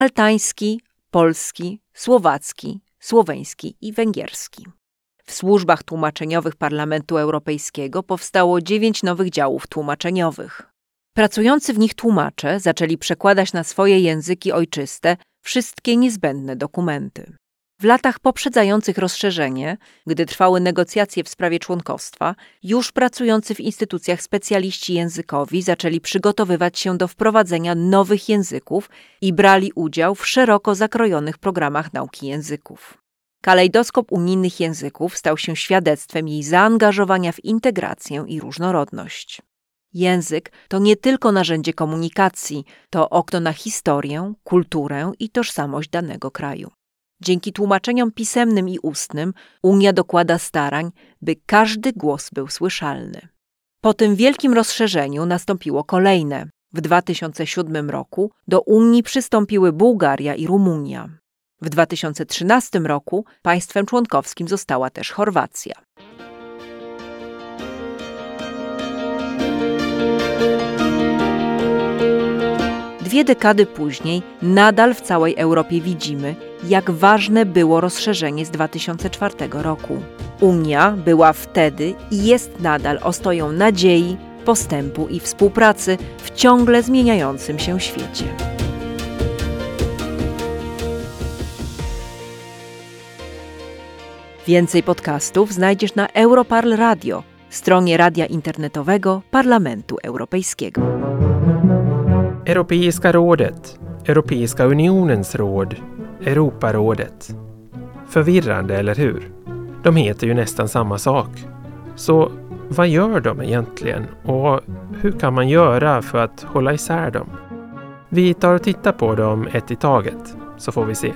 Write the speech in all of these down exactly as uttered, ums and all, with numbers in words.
maltański, polski, słowacki, słoweński i węgierski. W służbach tłumaczeniowych Parlamentu Europejskiego powstało dziewięć nowych działów tłumaczeniowych. Pracujący w nich tłumacze zaczęli przekładać na swoje języki ojczyste wszystkie niezbędne dokumenty. W latach poprzedzających rozszerzenie, gdy trwały negocjacje w sprawie członkostwa, już pracujący w instytucjach specjaliści językowi zaczęli przygotowywać się do wprowadzenia nowych języków i brali udział w szeroko zakrojonych programach nauki języków. Kalejdoskop unijnych języków stał się świadectwem jej zaangażowania w integrację i różnorodność. Język to nie tylko narzędzie komunikacji, to okno na historię, kulturę i tożsamość danego kraju. Dzięki tłumaczeniom pisemnym i ustnym Unia dokłada starań, by każdy głos był słyszalny. Po tym wielkim rozszerzeniu nastąpiło kolejne. W dwa tysiące siódmym roku do Unii przystąpiły Bułgaria i Rumunia. W dwa tysiące trzynastym roku państwem członkowskim została też Chorwacja. Dwie dekady później nadal w całej Europie widzimy, jak ważne było rozszerzenie z dwa tysiące czwartego roku. Unia była wtedy i jest nadal ostoją nadziei, postępu i współpracy w ciągle zmieniającym się świecie. Więcej podcastów znajdziesz na Europarl Radio, stronie radia internetowego Parlamentu Europejskiego. Europeiska rådet, Europeiska unionens råd, Europarådet. Förvirrande, eller hur? De heter ju nästan samma sak. Så vad gör de egentligen och hur kan man göra för att hålla isär dem? Vi tar och tittar på dem ett i taget, så får vi se.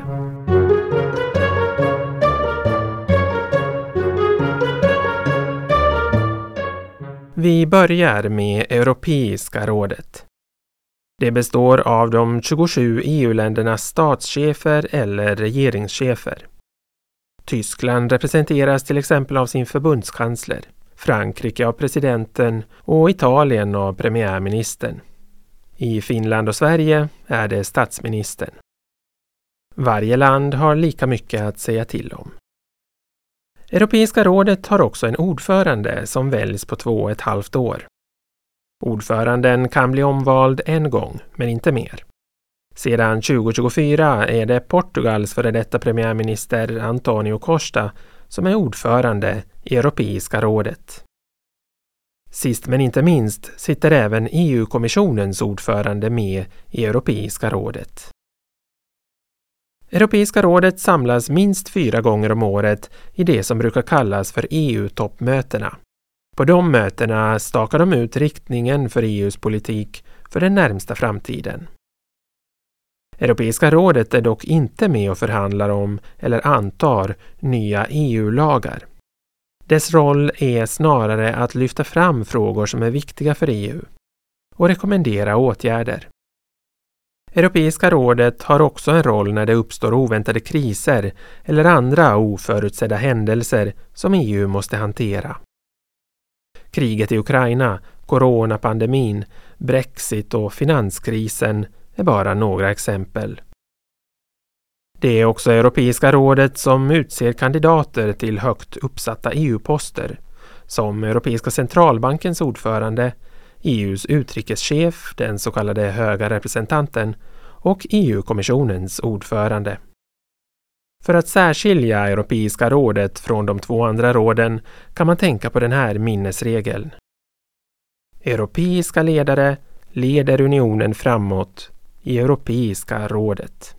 Vi börjar med Europeiska rådet. Det består av de tjugosju E U-ländernas statschefer eller regeringschefer. Tyskland representeras till exempel av sin förbundskansler, Frankrike av presidenten och Italien av premiärministern. I Finland och Sverige är det statsministern. Varje land har lika mycket att säga till om. Europeiska rådet har också en ordförande som väljs på två och ett halvt år. Ordföranden kan bli omvald en gång, men inte mer. Sedan tjugo tjugofyra är det Portugals före detta premiärminister Antonio Costa som är ordförande i Europeiska rådet. Sist men inte minst sitter även E U-kommissionens ordförande med i Europeiska rådet. Europeiska rådet samlas minst fyra gånger om året i det som brukar kallas för E U-toppmötena. På de mötena stakar de ut riktningen för E U:s politik för den närmsta framtiden. Europeiska rådet är dock inte med och förhandlar om eller antar nya E U-lagar. Dess roll är snarare att lyfta fram frågor som är viktiga för E U och rekommendera åtgärder. Europeiska rådet har också en roll när det uppstår oväntade kriser eller andra oförutsedda händelser som E U måste hantera. Kriget i Ukraina, coronapandemin, Brexit och finanskrisen är bara några exempel. Det är också Europeiska rådet som utser kandidater till högt uppsatta E U-poster, som Europeiska centralbankens ordförande, E U:s utrikeschef, den så kallade höga representanten, och E U-kommissionens ordförande. För att särskilja Europeiska rådet från de två andra råden kan man tänka på den här minnesregeln. Europeiska ledare leder unionen framåt i Europeiska rådet.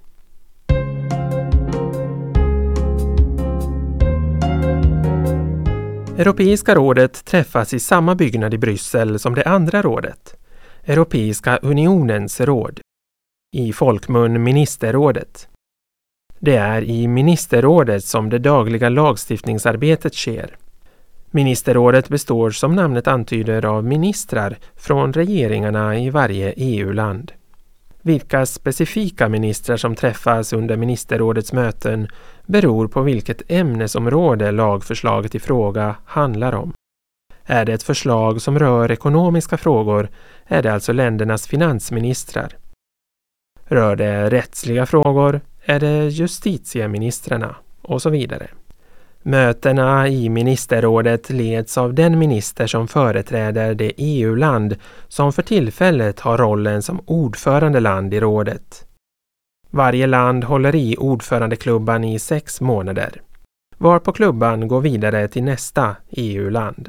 Europeiska rådet träffas i samma byggnad i Bryssel som det andra rådet, Europeiska unionens råd, i folkmun ministerrådet. Det är i ministerrådet som det dagliga lagstiftningsarbetet sker. Ministerrådet består som namnet antyder av ministrar från regeringarna i varje E U-land. Vilka specifika ministrar som träffas under ministerrådets möten beror på vilket ämnesområde lagförslaget i fråga handlar om. Är det ett förslag som rör ekonomiska frågor är det alltså ländernas finansministrar. Rör det rättsliga frågor är det justitieministrarna och så vidare. Mötena i ministerrådet leds av den minister som företräder det E U-land som för tillfället har rollen som ordförandeland i rådet. Varje land håller i ordförandeklubban i sex månader, varpå klubban går vidare till nästa E U-land.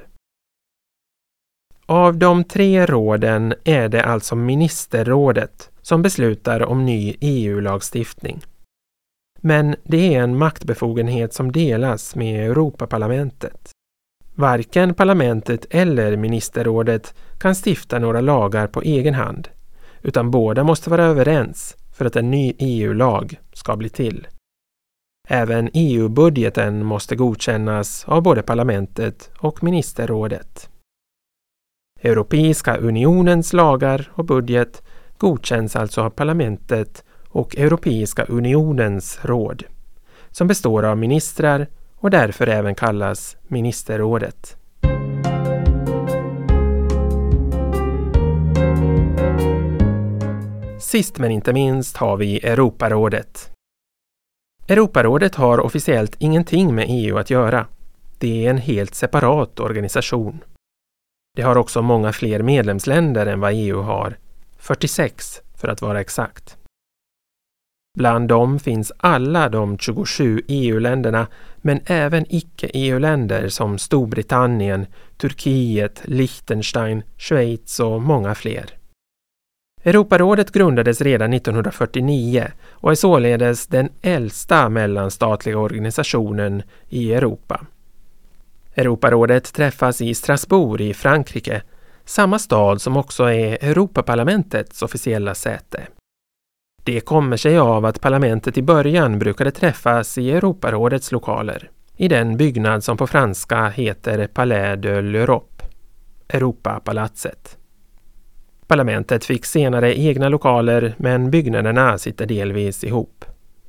Av de tre råden är det alltså ministerrådet som beslutar om ny E U-lagstiftning. Men det är en maktbefogenhet som delas med Europaparlamentet. Varken parlamentet eller ministerrådet kan stifta några lagar på egen hand, utan båda måste vara överens för att en ny E U-lag ska bli till. Även E U-budgeten måste godkännas av både parlamentet och ministerrådet. Europeiska unionens lagar och budget godkänns alltså av parlamentet och Europeiska unionens råd, som består av ministrar och därför även kallas ministerrådet. Sist men inte minst har vi Europarådet. Europarådet har officiellt ingenting med E U att göra. Det är en helt separat organisation. Det har också många fler medlemsländer än vad E U har, fyrtiosex för att vara exakt. Bland dem finns alla de tjugosju E U-länderna, men även icke-E U-länder som Storbritannien, Turkiet, Liechtenstein, Schweiz och många fler. Europarådet grundades redan nittonhundrafyrtionio och är således den äldsta mellanstatliga organisationen i Europa. Europarådet träffas i Strasbourg i Frankrike, samma stad som också är Europaparlamentets officiella säte. Det kommer sig av att parlamentet i början brukade träffas i Europarådets lokaler, i den byggnad som på franska heter Palais de l'Europe, Europapalatset. Parlamentet fick senare egna lokaler, men byggnaderna sitter delvis ihop.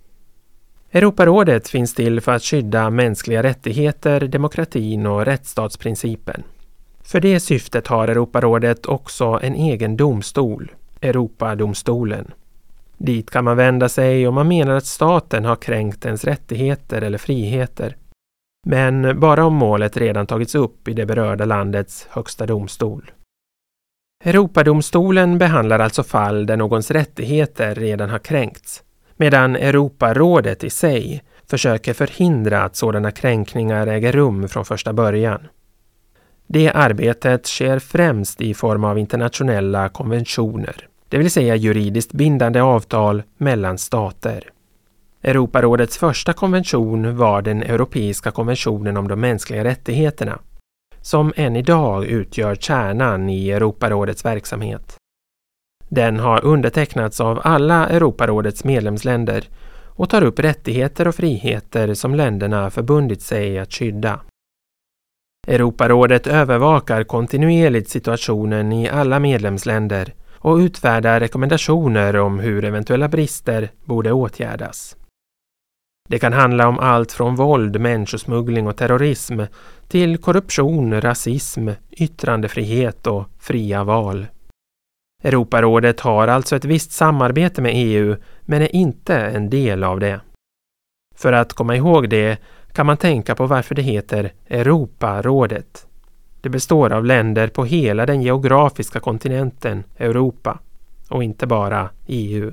Europarådet finns till för att skydda mänskliga rättigheter, demokratin och rättsstatsprincipen. För det syftet har Europarådet också en egen domstol, Europadomstolen. Dit kan man vända sig om man menar att staten har kränkt ens rättigheter eller friheter. Men bara om målet redan tagits upp i det berörda landets högsta domstol. Europadomstolen behandlar alltså fall där någons rättigheter redan har kränkts, medan Europarådet i sig försöker förhindra att sådana kränkningar äger rum från första början. Det arbetet sker främst i form av internationella konventioner, det vill säga juridiskt bindande avtal mellan stater. Europarådets första konvention var den Europeiska konventionen om de mänskliga rättigheterna, som än idag utgör kärnan i Europarådets verksamhet. Den har undertecknats av alla Europarådets medlemsländer och tar upp rättigheter och friheter som länderna förbundit sig att skydda. Europarådet övervakar kontinuerligt situationen i alla medlemsländer och utfärdar rekommendationer om hur eventuella brister borde åtgärdas. Det kan handla om allt från våld, människosmuggling och terrorism till korruption, rasism, yttrandefrihet och fria val. Europarådet har alltså ett visst samarbete med E U, men är inte en del av det. För att komma ihåg det kan man tänka på varför det heter Europarådet. Det består av länder på hela den geografiska kontinenten Europa och inte bara E U.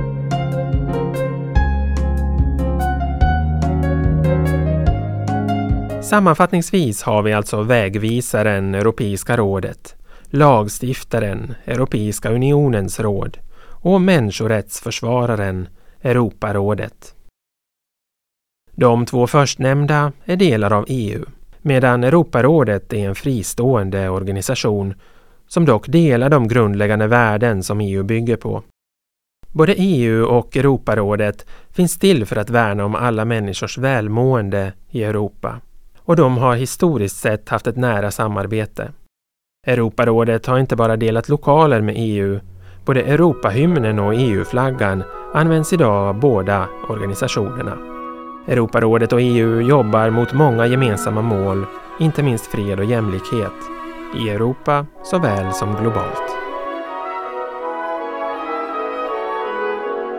Sammanfattningsvis har vi alltså vägvisaren Europeiska rådet, lagstiftaren Europeiska unionens råd och människorättsförsvararen Europarådet. De två förstnämnda är delar av E U, medan Europarådet är en fristående organisation som dock delar de grundläggande värden som E U bygger på. Både E U och Europarådet finns till för att värna om alla människors välmående i Europa, och de har historiskt sett haft ett nära samarbete. Europarådet har inte bara delat lokaler med E U, både Europahymnen och E U-flaggan används idag av båda organisationerna. Europarådet och E U jobbar mot många gemensamma mål, inte minst fred och jämlikhet, i Europa såväl som globalt.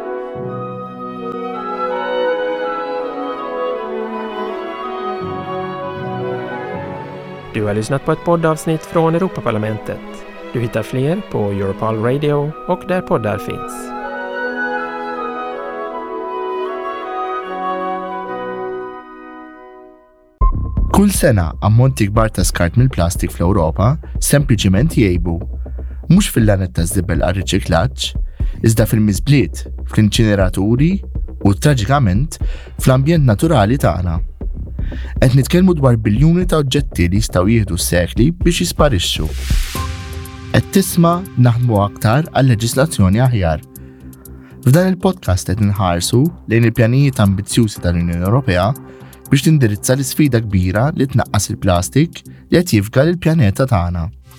Du har lyssnat på ett poddavsnitt från Europaparlamentet. Du hittar fler på Europol Radio och där poddar finns. Kull sena ammonti kbar ta' skart mill-plastik fl-Ewropa sempliċiment jgħibu mhux fil-lanet ta' żibbel għal riċiklaġġ, iżda fil-miżbliet, fl-inċineraturi u traġikament fl-ambjent naturali tagħna. Qed nitkellmu dwar biljuni ta' oġġetti li jistgħu jieħdu sekli biex jisparixxu. Qed tisma' naħdmu aktar għal leġislazzjoni aħjar. F'dan il-podcast qed inħarsu lejn il-pjanijiet ambizzjużi tal-Unjoni Ewropea biex tindirizza l-isfida kbira li tnaqqas il-plastik li qed jifgal il-pjaneta tagħna.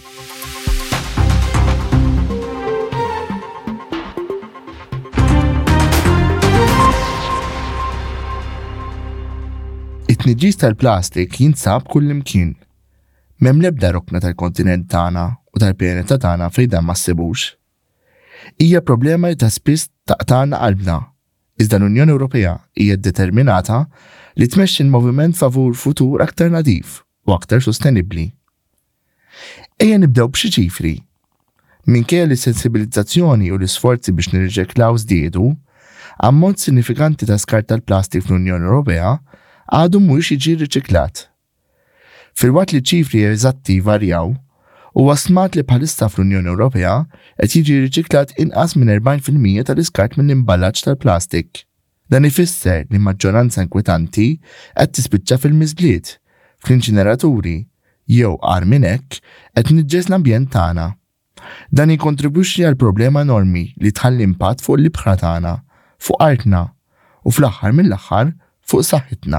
It-tniġġis tal-plastik jinsab kull imkien. M'hemm l-ebda rokna tal-kontinent tagħna u tal-pjaneta tagħna fejn dan ma ssibux. Hija problema li ta' spiss taqtana qalbna. Iżda l-Unjoni Ewropea hija determinata li tmexxi l-moviment favur futur aktar nadif u aktar sostenibbli. Ejja nibdew b'xi ċifri. Minkejja li sensibilizzazzjoni u l-isforzi biex nirriċiklaw żdiedu, ammont sinifikanti ta' skart tal-plastik fl-Unjoni Ewropea għadu mhuwiex jiġi riċiklat. Filwaqt li ċifri eżatti varjaw, huwa stmat li bħalissa fl-Unjoni Ewropea qed jiġi riċiklat inqas minn erbgħin fil-mija tal-iskart mill-imballaġġ tal-plastik. Dan ifisser li maġġoranza inkwetanti qed tispiċċa fil-miżbliet, fl-inċineraturi, jew qar minn hekk qed niġġes l-ambjent tagħna. Dan jikkontribwixxi għal problema enormi li tħalli impatt fuq l-ibħra tagħna, fuq artna u fl-aħħar mill-aħħar fuq saħħitna.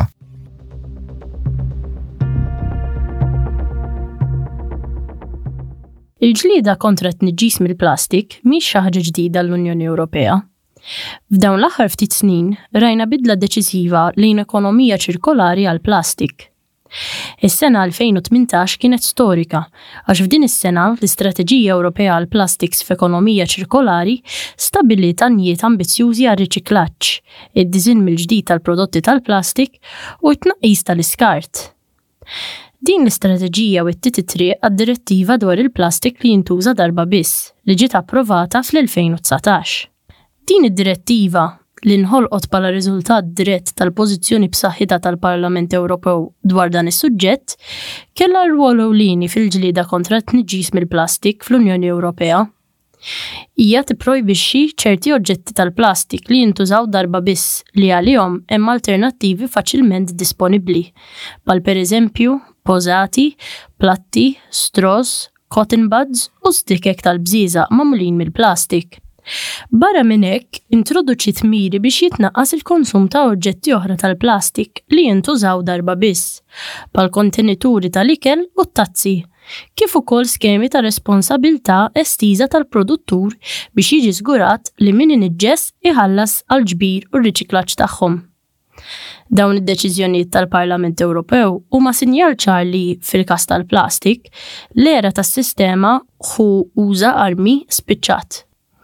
Il-ġlieda kontra t-tniġġis mill-plastik mhix xi ħaġa ġdida l-Unjoni Ewropea. F'dawn l-aħħar ftit snin rajna bidla deċiżiva lejn ekonomija ċirkolari għal plastik. Is-sena elfejn u tmintax kienet storika għax f'din is-sena l-Istrateġija Ewropea għal Plastics f'Ekonomija Ċirkolari stabbilliet għanijiet ambizzjużi għal riċiklaġġ, id-diżinn mill-ġdid tal-prodotti tal-plastik u t-tnaqqis tal-iskart. Din l-istrateġija wettiet it-triq għad-direttiva dwar il-plastik li jintuża darba biss li ġiet approvata fl-elfejn u tsatax. Din id-direttiva li nħolqot bħala riżultat dirett tal-pożizzjoni b'saħħitha tal-Parlament Ewropew dwar dan is-suġġett kellha rwol ewlieni fil-ġlieda kontra t-tniġġis mill-plastik fl-Unjoni Ewropea. Hija tipprojbixxi ċerti oġġetti tal-plastik li jintużaw darba biss li għalihom hemm alternattivi faċilment disponibbli, bħal pereżempju pożati, platti, straws, cotton buds u stickek tal-bżieża magħmulin mill-plastik. Barra minn hekk, introduċiet miri biex jitnaqqas il-konsum ta' oġġetti oħra tal-plastik li jintużaw darba biss, bħal kontenituri tal-ikel u t-tazzi, kif ukoll skemi ta' responsabilità estiża tal-produttur biex jiġi żgurat li min iniġġess iħallas għal ġbir u r-riċiklaġġ tagħhom. Dawn id-deċiżjonijiet tal-Parlament Ewropew huma sinjal ċar li fil-każ tal-plastik l-era tas-sistema ħu uża armi spiċċat.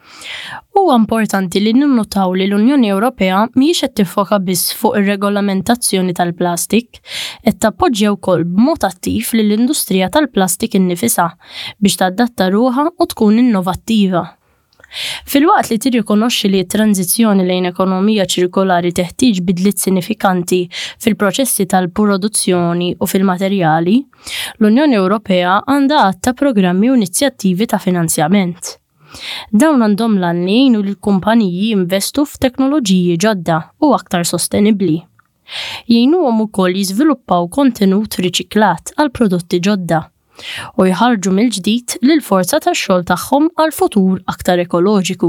Huwa importanti li ninnotaw li l-Unjoni Ewropea mhijiex qed tiffoka biss fuq ir-regolamentazzjoni tal-plastik, qed tappoġġja wkoll b'mod attiv lill-industrija tal-plastik innifisha biex tadatta ruħha u tkun innovattiva. Fil-waqt li tirrikonoxxi li t-tranzizzjoni lejn ekonomija ċirkolari teħtieġ bidliet sinifikanti fil-proċessi tal-produzzjoni u fil-materjali, l-Unjoni Ewropea għandha għatta programmi u inizjattivi ta' finanzjament. Dawn għandhom lan li jgħinu l-kumpaniji jinvestu f'teknoloġiji ġodda u aktar sostenibbli. Jgħinuhom ukoll jiżviluppaw kontenut riċiklat għal prodotti ġodda u jħarġu mill-ġdid lil forza tax-xogħol tagħhom għal futur aktar ekoloġiku.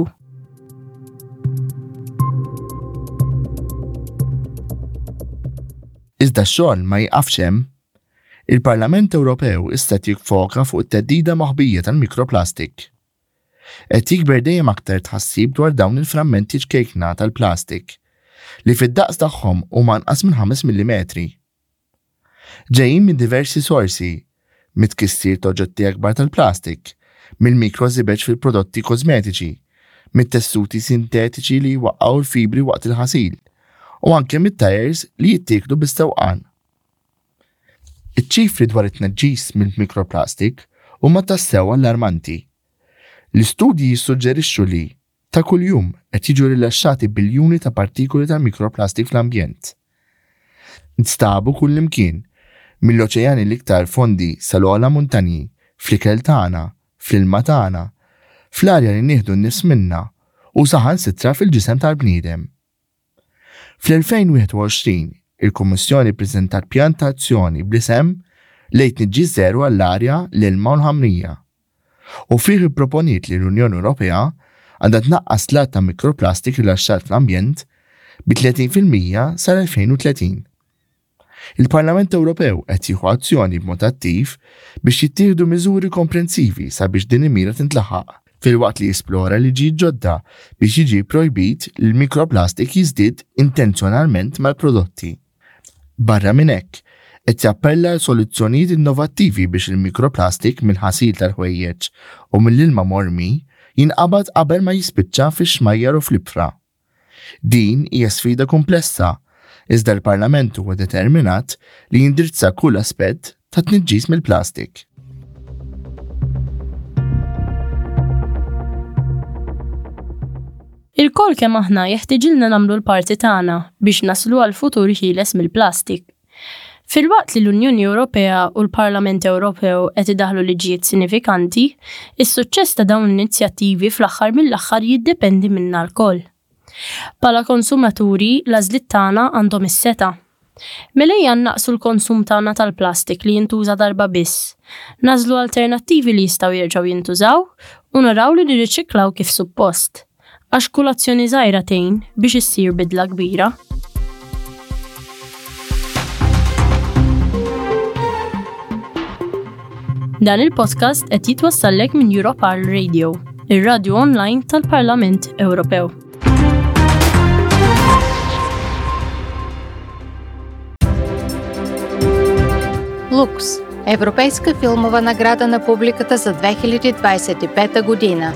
Iżda x-xogħol ma jqafx hemm. Il-Parlament Ewropew issa jiffoka fuq it-teddida moħbija tal-mikroplastik. Qed jikber dejjem aktar tħassib dwar dawn il-frammenti ċkejkna tal-plastik li fid-daqs tagħhom huma anqas minn ħames millimetri. Ġejjin minn diversi sorsi, mit-tkissir ta' oġġetti akbar tal-plastik, mill-mikrożibeġ fil-prodotti kosmetiċi, mit-tessuti sintetiċi li jwaqqgħu l-fibri waqt il-ħasil, u anke mit-tajers li jittieklu bis-sewqan. Iċ-ċifri dwar it-tnaġġis mill-mikroplastik huma tassew allarmanti. L-istudji jissuġġerixxu li ta' kuljum qed jiġu rilaxxati biljuni ta' partikoli tal-mikroplastik fl-ambjent. Nstabu kullimkien mill-oċeani l-iktar fondi sal-ogħla muntanji, fl-ikel tagħna, fl-ilma tagħna, fl-arja li nieħdu n-nifs minnha u saħansitra fil-ġisem tal-bniedem. fl-elfejn u wieħed u għoxrin il-Kummissjoni ppreżentat pjan ta' azzjoni bl-isem lejn tniġġis żeru għall-arja, l-ilma u l-ħamrija. U fih ipproponiet li l-Unjoni Ewropea għandha tnaqqas l-att ta' mikroplastik rilaxxat fl-ambjent bi tletin fil-mija sal-elfejn u tletin. Il-Parlament Ewropew qed jieħu azzjoni b'mod attiv biex jittieħdu miżuri komprensivi sabiex din il-mira tintlaħaq filwaqt li jisplora liġijiet ġodda biex jiġi projbit li l-mikroplastik jiżdied intenzjonalment mal-prodotti. Barra minn hekk, qed jappella soluzzjonijiet innovattivi biex il-mikroplastik mill-ħasil tal-ħwejjeġ u mill-ilma mormi jinqabad qabel ma jispiċċa fix-xmajjar u fl-ibħra. Din hija sfida komplessa, iżda l-Parlament huwa determinat li jindirizza kull aspett ta' tniġġis mill-plastik. Il-kol kemm aħna jeħtieġilna nagħmlu l-parti tagħna biex naslu għal futur ħieles mill-plastik. Filwaqt li l-Unjoni Ewropea u l-Parlament Ewropew qed idaħħlu liġijiet sinifikanti, is-suċċess ta' dawn l-inizjattivi fl-aħħar mill-aħħar jiddependi minna l-koll. Bħala konsumaturi, l-għażliet tagħna għandhom is-seta'. Mela naqsu l-konsum tagħna tal-plastik li jintuża darba biss, nażlu alternattivi li jistgħu jerġgħu jintużaw u naraw li nirriċiklaw kif suppost. Għax kull azzjoni żgħira tgħin biex issir bidla kbira. Dan il-podcast qed jitwassallek minn Europarl Radio, ir-radju online tal-Parlament Ewropew. Лукс – Европейска филмова награда на публиката за две хиляди двадесет и пета година.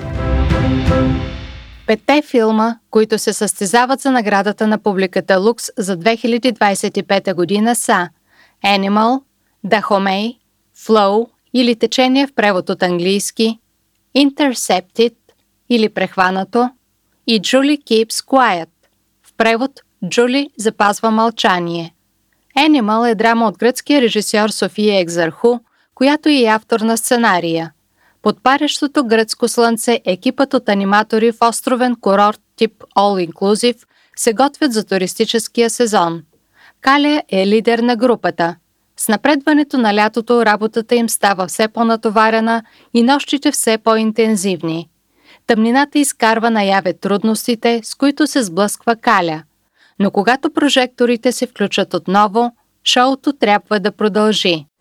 Петте филма, които се състезават за наградата на публиката Лукс за две хиляди двадесет и пета година са Animal, Dahomey, Flow или Течение в превод от английски, Intercepted или Прехванато и Julie Keeps Quiet, в превод Джули запазва мълчание. Animal е драма от гръцкия режисьор София Екзарху, която е и автор на сценария. Под парещото гръцко слънце екипът от аниматори в островен курорт тип All Inclusive се готвят за туристическия сезон. Каля е лидер на групата. С напредването на лятото работата им става все по-натоварена и нощите все по-интензивни. Тъмнината изкарва наяве трудностите, с които се сблъсква Каля. Но когато прожекторите се включат отново, шоуто трябва да продължи.